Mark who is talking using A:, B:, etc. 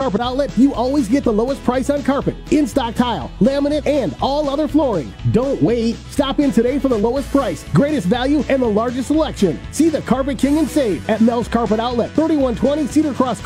A: Carpet Outlet, you always get the lowest price on carpet, in-stock tile, laminate, and all other flooring. Don't wait. Stop in today for the lowest price, greatest value, and the largest selection. See the Carpet King and save at Mel's Carpet Outlet, 3120 Cedar Cross